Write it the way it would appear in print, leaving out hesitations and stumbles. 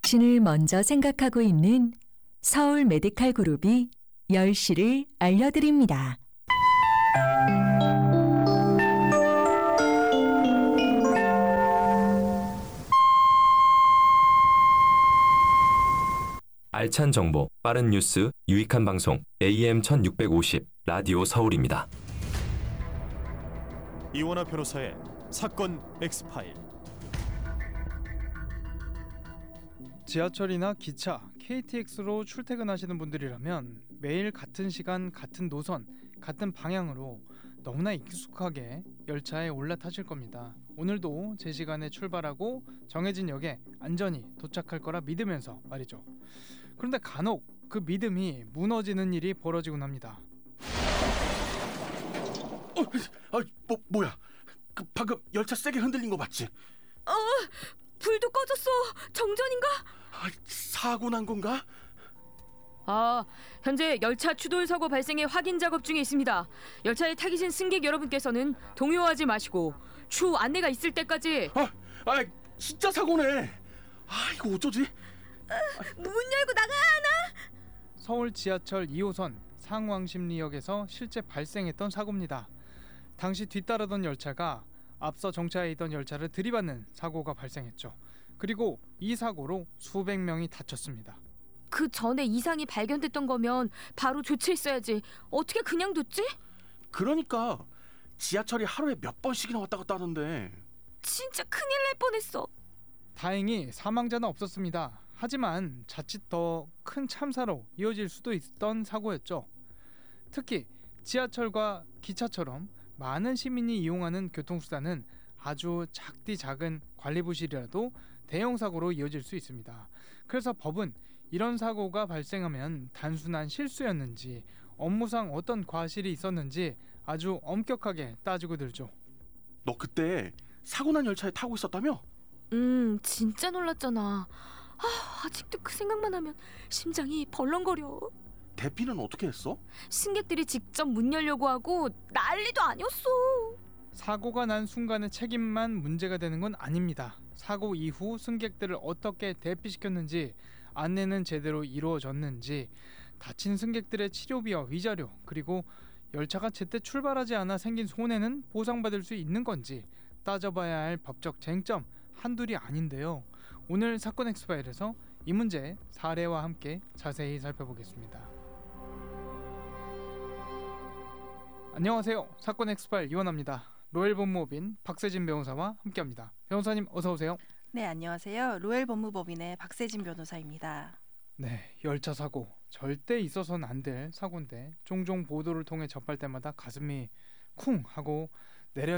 당신을 먼저 생각하고 있는 서울 메디칼 그룹이 10시를 알려드립니다. 알찬 정보, 빠른 뉴스, 유익한 방송 AM 1650 라디오 서울입니다. 이원하 변호사의 사건 X파일. 지하철이나 기차, KTX로 출퇴근하시는 분들이라면 매일 같은 시간, 같은 노선, 같은 방향으로 너무나 익숙하게 열차에 올라타실 겁니다. 오늘도 제 시간에 출발하고 정해진 역에 안전히 도착할 거라 믿으면서 말이죠. 그런데 간혹 그 믿음이 무너지는 일이 벌어지곤 합니다. 뭐야? 그 방금 열차 세게 흔들린 거 맞지? 불도 꺼졌어. 정전인가? 사고 난 건가? 현재 열차 추돌 사고 발생의 확인 작업 중에 있습니다. 열차에 타기 전 승객 여러분께서는 동요하지 마시고 추후 안내가 있을 때까지. 진짜 사고네. 이거 어쩌지? 문 열고 나가야 하나? 서울 지하철 2호선 상왕십리역에서 실제 발생했던 사고입니다. 당시 뒤따르던 열차가 앞서 정차해 있던 열차를 들이받는 사고가 발생했죠. 그리고 이 사고로 수백 명이 다쳤습니다. 그 전에 이상이 발견됐던 거면 바로 조치했어야지. 어떻게 그냥 뒀지? 그러니까 지하철이 하루에 몇 번씩이나 왔다 갔다 하던데. 진짜 큰일 날 뻔했어. 다행히 사망자는 없었습니다. 하지만 자칫 더 큰 참사로 이어질 수도 있던 사고였죠. 특히 지하철과 기차처럼 많은 시민이 이용하는 교통수단은 아주 작디 작은 관리 부실이라도 대형 사고로 이어질 수 있습니다. 그래서 법은 이런 사고가 발생하면 단순한 실수였는지 업무상 어떤 과실이 있었는지 아주 엄격하게 따지고 들죠. 너 그때 사고 난 열차에 타고 있었다며? 진짜 놀랐잖아. 아직도 그 생각만 하면 심장이 벌렁거려. 대피는 어떻게 했어? 승객들이 직접 문 열려고 하고 난리도 아니었어. 사고가 난 순간의 책임만 문제가 되는 건 아닙니다. 사고 이후 승객들을 어떻게 대피시켰는지, 안내는 제대로 이루어졌는지, 다친 승객들의 치료비와 위자료, 그리고 열차가 제때 출발하지 않아 생긴 손해는 보상받을 수 있는 건지 따져봐야 할 법적 쟁점 한둘이 아닌데요. 오늘 사건 엑스파일에서 이 문제 사례와 함께 자세히 살펴보겠습니다. 안녕하세요. 사건 엑스파일 이원합니다. 로엘 법무법인 박세진 변호사와 함께합니다. 변호사님 어서 오세요. 네, 안녕하세요. 로엘 법무법인의 박세진 변호사입니다. 네, 열차 사고 절대 있어서는 안 될 사고인데 종종 보도를 통해 접할 때마다 가슴이 쿵 하고